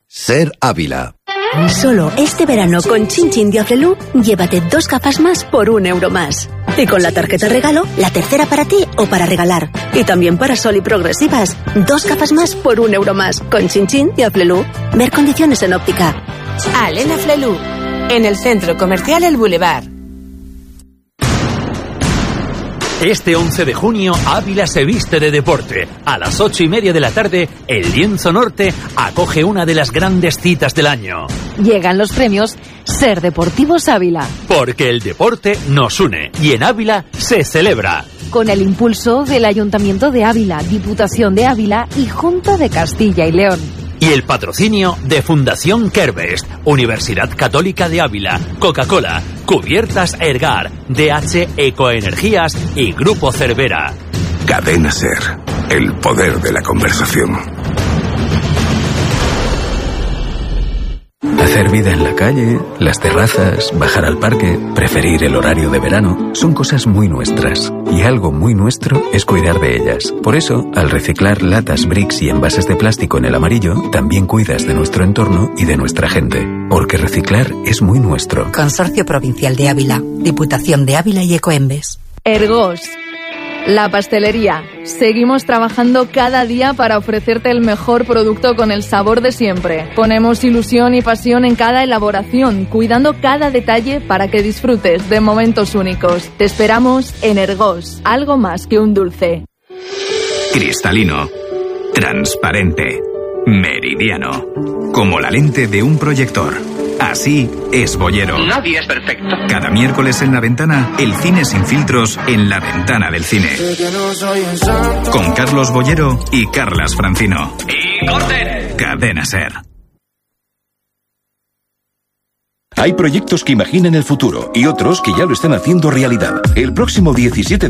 Ser Ávila. Solo este verano con Chin Chin de Aflelu, llévate 2 gafas más por 1 euro más. Y con la tarjeta regalo, la tercera para ti o para regalar. Y también para Sol y Progresivas, 2 gafas más por 1 euro más. Con Chin Chin de Aflelu. Ver condiciones en óptica. Alena Aflelu, en el Centro Comercial El Boulevard. Este 11 de junio, Ávila se viste de deporte. A las 8:30 de la tarde, el Lienzo Norte acoge una de las grandes citas del año. Llegan los premios Ser Deportivos Ávila. Porque el deporte nos une y en Ávila se celebra. Con el impulso del Ayuntamiento de Ávila, Diputación de Ávila y Junta de Castilla y León. Y el patrocinio de Fundación Kerbest, Universidad Católica de Ávila, Coca-Cola, Cubiertas Ergar, DH Ecoenergías y Grupo Cervera. Cadena Ser, el poder de la conversación. Hacer vida en la calle, las terrazas, bajar al parque, preferir el horario de verano, son cosas muy nuestras. Y algo muy nuestro es cuidar de ellas. Por eso, al reciclar latas, bricks y envases de plástico en el amarillo, también cuidas de nuestro entorno y de nuestra gente. Porque reciclar es muy nuestro. Consorcio Provincial de Ávila, Diputación de Ávila y Ecoembes. Ergos. La pastelería. Seguimos trabajando cada día para ofrecerte el mejor producto con el sabor de siempre. Ponemos ilusión y pasión en cada elaboración, cuidando cada detalle para que disfrutes de momentos únicos. Te esperamos en Ergos, algo más que un dulce. Cristalino, transparente, meridiano, como la lente de un proyector. Así es Bollero. Nadie es perfecto. Cada miércoles en La Ventana, el cine sin filtros en la ventana del cine. Con Carlos Bollero y Carlas Francino. ¡Y corten! Cadena Ser. Hay proyectos que imaginan el futuro y otros que ya lo están haciendo realidad. El próximo 17